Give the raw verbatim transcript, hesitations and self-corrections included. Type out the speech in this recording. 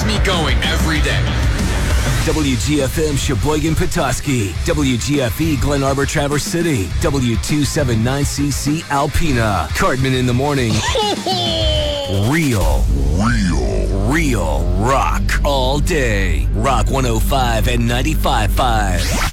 keeps me going every day. W G F M Sheboygan Petoskey, W G F E Glen Arbor Traverse City, W two seventy-nine C C Alpena, Cartman in the morning. Real, real, real rock all day. Rock one oh five and ninety-five point five.